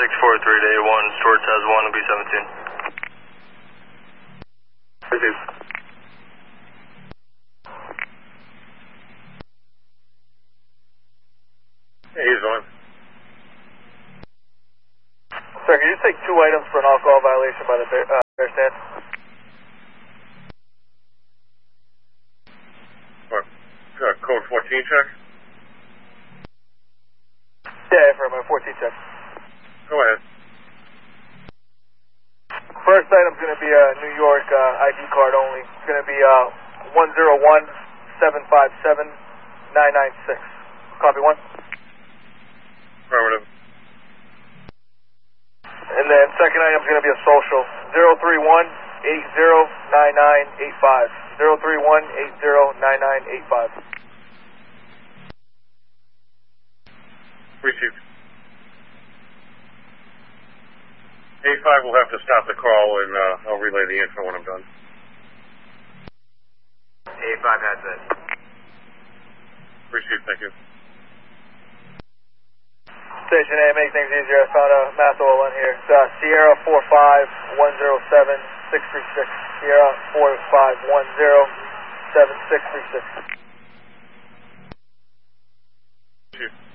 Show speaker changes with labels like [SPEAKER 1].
[SPEAKER 1] 643 to A1, Stuart has 1, will be 17.
[SPEAKER 2] Receive. Yeah, he's on.
[SPEAKER 3] Sir, can you just take 2 items for an alcohol violation by the bear stand?
[SPEAKER 2] What? Code 14 check?
[SPEAKER 3] Yeah, for my 14 check.
[SPEAKER 2] Go ahead.
[SPEAKER 3] First item's going to be a New York ID card only. It's going to be 101-757-996. Copy 1.
[SPEAKER 2] Affirmative.
[SPEAKER 3] And then second item's going to be a social. 031-809985. 031-809985.
[SPEAKER 2] Received. A5 will have to stop the call and I'll relay the info when I'm done.
[SPEAKER 4] A5 has it.
[SPEAKER 2] Received, thank you.
[SPEAKER 3] Station A, make things easier. I found a mass oil in here. It's Sierra 45107-636. Sierra 45107-636.
[SPEAKER 2] Received.